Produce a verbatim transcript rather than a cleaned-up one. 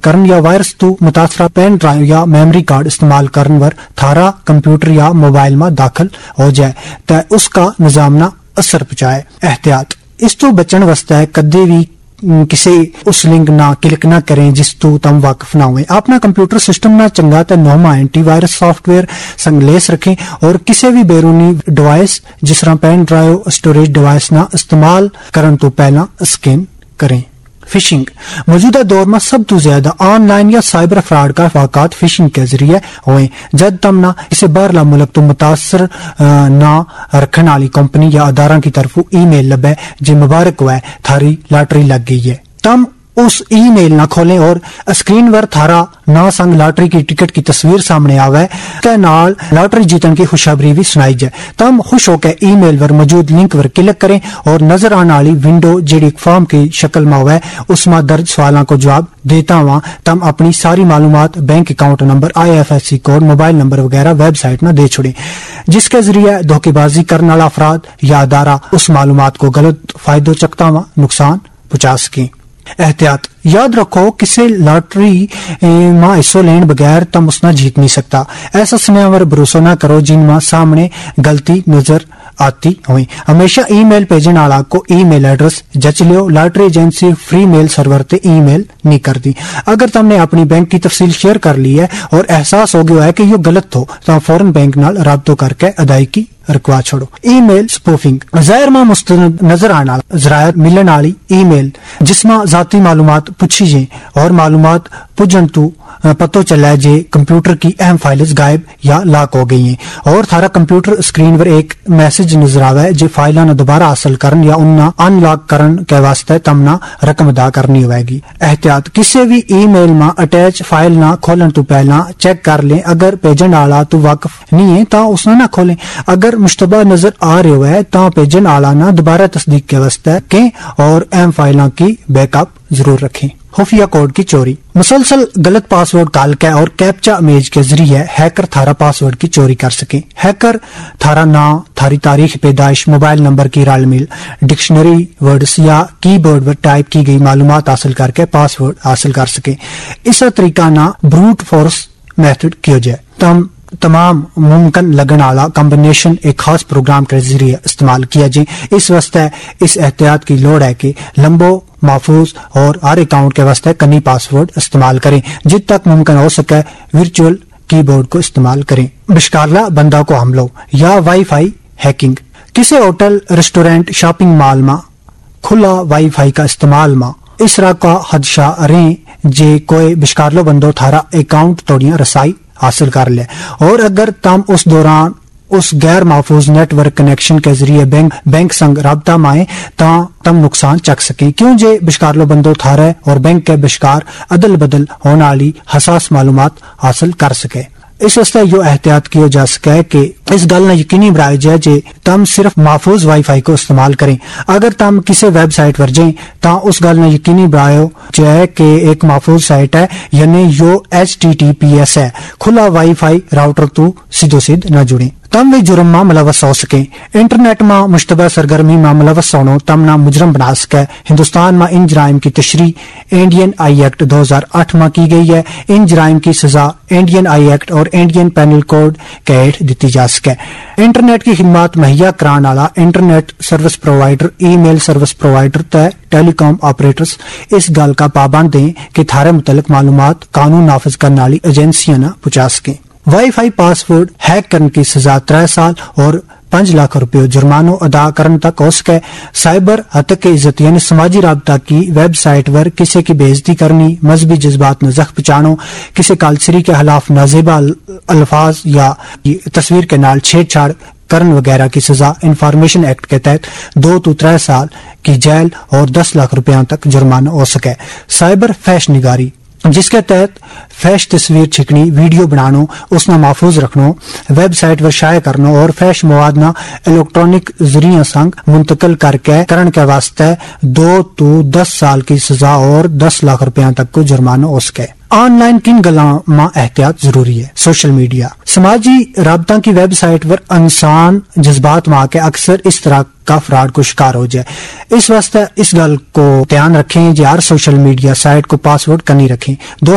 کرن یا وائرس تو متاثرہ پین ڈرائیو یا میموری کارڈ استعمال کرن ور تھارا کمپیوٹر یا موبائل میں داخل ہو جائے تو اس کا نظام نہ اثر پہنچائے. احتیاط اس تو بچن واسطے کدے بھی کسی اس لنک نہ کلک نہ کریں جس تو تم واقف نہ ہوئے. اپنا کمپیوٹر سسٹم نہ چنگا تے نوما اینٹی وائرس سافٹ ویئر سنگ لیس رکھیں اور کسی بھی بیرونی ڈیوائس جس طرح پین ڈرائیو اسٹوریج ڈیوائس نہ استعمال کرن تو پہلا اسکین کریں. فشنگ موجودہ دور میں سب تو زیادہ آن لائن یا سائبر فراڈ کا واقعات فشنگ کے ذریعے ہوئے. جد تم نہ اسے باہرلا ملک تو متاثر نہ رکھنے والی کمپنی یا ادارہ کی طرف ای میل لبے جی مبارک ہوئے تھاری لاٹری لگ گئی ہے. تم اس ای میل نہ کھولیں اور اسکرین ور تھارا نا سنگ لاٹری کی ٹکٹ کی تصویر سامنے آوے تے نال لاٹری جیتن کی خوشخبری بھی سنائی جائے. تم خوش ہو کے ای میل ور موجود لنک ور کلک کریں اور نظر آنے والی ونڈو جیڑی فارم کی شکل میں ہوئے اس میں درج سوالاں کو جواب دیتا ہوا. تم اپنی ساری معلومات bank account number I F S C code mobile number وغیرہ ویب سائٹ نہ دے چھوڑیں جس کے ذریعے دھوکے بازی کرنے والا افراد یا ادارہ اس معلومات کو غلط فائدہ چکتا ہوا نقصان پہنچا سکیں. احتیاط یاد رکھو کسی لاٹری ماں حصہ لین بغیر تم اس نہ جیت نہیں سکتا. ایسا سنیور بھروسہ نہ کرو جن ماں سامنے غلطی نظر آتی ہوئی. ہمیشہ ای میل بھیجن والا کو ای میل ایڈریس جچ لیو. لاٹری ایجنسی فری میل سرور تے ای میل نہیں کرتی. اگر تم نے اپنی بینک کی تفصیل شیئر کر لی ہے اور احساس ہو گیا ہے کہ یہ غلط ہو تو فوراً بینک نال رابطہ کر کے ادائیگی رکوا چھوڑو. ای میل سپوفنگ ظاہر ماں مستند نظر آنے والا ذرائع ملن والی ای میل جس میں ذاتی معلومات پوچھی جائیں اور معلومات پجن تو پتہ چلا جے کمپیوٹر کی اہم فائلز غائب یا لاک ہو گئی ہیں اور تھارا کمپیوٹر اسکرین پر ایک میسج نظر آوے جے فائلاں دوبارہ حاصل کرن یا انہاں ان لاک کرن کے واسطے تمنا رقم ادا کرنی ہوئے گی. احتیاط کسی بھی ای میل میں اٹیچ فائل نہ کھولن تو پہلا چیک کر لیں. اگر بھیجن والا تو واقف نہیں ہے تو اس نہ کھولیں. اگر مشتبہ نظر آ رہے ہوئے تو بھیجن والا نہ دوبارہ تصدیق کے واسطے رکھیں اور اہم فائلوں کی بیک اپ ضرور رکھیں. خفیہ کوڈ کی چوری مسلسل غلط پاس ورڈ کال کے اور کیپچا امیج کے ذریعے ہیکر تھارا پاس ورڈ کی چوری کر سکیں. ہیکر تھارا نام تھاری تاریخ پیدائش موبائل نمبر کی رال مل ڈکشنری ورڈز یا کی بورڈ پر ٹائپ کی گئی معلومات حاصل کر کے پاس ورڈ حاصل کر سکیں. اس طریقہ نہ بروٹ فورس میتھڈ کیا جائے. تم تمام ممکن لگن والا کمبینیشن ایک خاص پروگرام کے ذریعے استعمال کیا جائے. اس واسطے اس احتیاط کی لوڑ ہے کہ لمبو محفوظ اور ہر اکاؤنٹ کے واسطے کنی پاس ورڈ استعمال کریں. جت تک ممکن ہو سکے ورچوئل کی بورڈ کو استعمال کریں. بشکارلا بندہ کو حملوں یا وائی فائی ہیکنگ کسی ہوٹل ریسٹورینٹ شاپنگ مال میں کھلا وائی فائی کا استعمال میں اس طرح کا خدشہ رہیں جے کوئی بشکارلو بندو تھارا اکاؤنٹ توڑیاں رسائی حاصل کر لے اور اگر تم اس دوران اس غیر محفوظ نیٹ ورک کنیکشن کے ذریعے بینک بینک سنگ رابطہ مائیں تا تم نقصان چک سکیں. کیوں جے بشکارلو بندو تھارے اور بینک کے بشکار عدل بدل ہونے والی حساس معلومات حاصل کر سکے. اس واسطے یہ احتیاط کیا جا سکے کہ اس گل نہ یقینی بنایا جائے جے تم صرف محفوظ وائی فائی کو استعمال کریں. اگر تم کسی ویب سائٹ پر جائیں تو اس گل نہ یقینی بنایا جائے کہ ایک محفوظ سائٹ ہے یعنی you H T T P S ہے. کھلا وائی فائی راؤٹر تو سیدھو سیدھ نہ جڑیں. تم بھی جرم میں ملوث ہو سکیں. انٹرنیٹ میں مشتبہ سرگرمی میں ملوث ہونا تم نہ مجرم بنا سکے. ہندوستان میں ان جرائم کی تشریح انڈین آئی ایکٹ دو ہزار آٹھ میں کی گئی ہے. ان جرائم کی سزا انڈین آئی ایکٹ اور انڈین پینل کوڈ کے ہیٹھ دیتی جا سکے. انٹرنیٹ کی خدمات مہیا کران والا انٹرنیٹ سروس پرووائڈر ای میل سروس پرووائڈر تے ٹیلی کام آپریٹرز اس گل کا پابند دیں کہ تھارے متعلق معلومات قانون نافذ کرنے والی ایجنسیاں نہ پہنچا سکیں. وائی فائی پاس ورڈ ہیک کرنے کی سزا تر سال اور پانچ لاکھ روپے جرمانو ادا کرنے تک ہو سکے. سائبر حتک عزت یعنی سماجی رابطہ کی ویب سائٹ پر کسی کی بے عزتی کرنی مذہبی جذبات نہ زخم پہنچانو کسی کالسری کے خلاف نازیبا الفاظ یا تصویر کے نال چھیڑ چھاڑ کرن وغیرہ کی سزا انفارمیشن ایکٹ کے تحت دو تو تر سال کی جیل اور دس لاکھ روپیہ تک جرمانہ ہو سکے. سائبر فیش نگاری جس کے تحت فیش تصویر چھکنی ویڈیو بنانو اس نہ محفوظ رکھنو ویب سائٹ پر شائع کرنو اور فیش مواد نہ الیکٹرانک ذریعہ سنگ منتقل کر کے کرن کے واسطے دو تو دس سال کی سزا اور دس لاکھ روپیہ تک کو جرمانہ ہو سکے. آن لائن کن گلاں ماں احتیاط ضروری ہے. سوشل میڈیا سماجی رابطہ کی ویب سائٹ پر انسان جذبات ماں کے اکثر اس طرح کا فراڈ کو شکار ہو جائے. اس واسطے اس گل کو دھیان رکھیں جی ہر سوشل میڈیا سائٹ کو پاس ورڈ کرنی رکھیں.